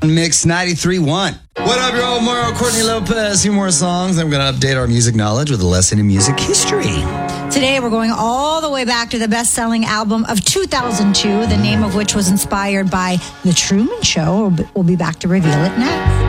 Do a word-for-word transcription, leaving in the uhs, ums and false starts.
Mix ninety-three point one. What up, your old Mario Courtney Lopez? A few more songs. I'm going to update our music knowledge with a lesson in music history. Today, we're going all the way back to the best-selling album of two thousand two, the name of which was inspired by The Truman Show. We'll be back to reveal it next.